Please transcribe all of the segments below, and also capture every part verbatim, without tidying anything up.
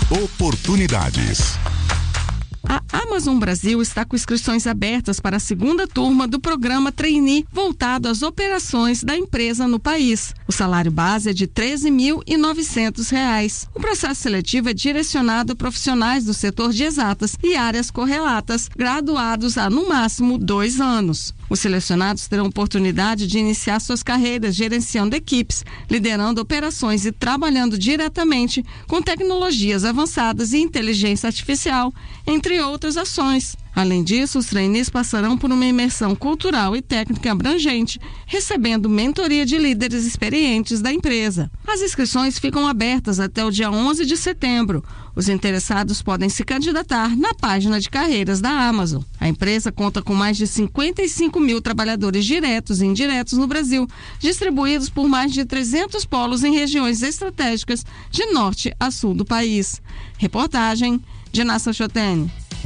Oportunidades. A Amazon Brasil está com inscrições abertas para a segunda turma do programa Trainee, voltado às operações da empresa no país. O salário base é de treze mil e novecentos reais. O processo seletivo é direcionado a profissionais do setor de exatas e áreas correlatas, graduados há no máximo dois anos. Os selecionados terão oportunidade de iniciar suas carreiras gerenciando equipes, liderando operações e trabalhando diretamente com tecnologias avançadas e inteligência artificial, entre outras ações. Além disso, os trainees passarão por uma imersão cultural e técnica abrangente, recebendo mentoria de líderes experientes da empresa. As inscrições ficam abertas até o dia onze de setembro. Os interessados podem se candidatar na página de carreiras da Amazon. A empresa conta com mais de cinquenta e cinco mil trabalhadores diretos e indiretos no Brasil, distribuídos por mais de trezentos polos em regiões estratégicas de norte a sul do país. Reportagem de Nassa Chotene.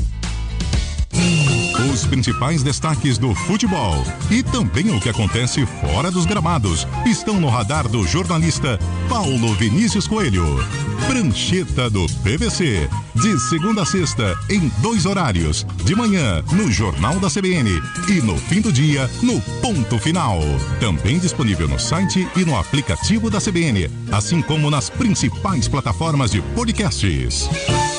Os principais destaques do futebol e também o que acontece fora dos gramados estão no radar do jornalista Paulo Vinícius Coelho. Prancheta do P V C, de segunda a sexta, em dois horários, de manhã no Jornal da C B N e no fim do dia no Ponto Final. Também disponível no site e no aplicativo da C B N, assim como nas principais plataformas de podcasts.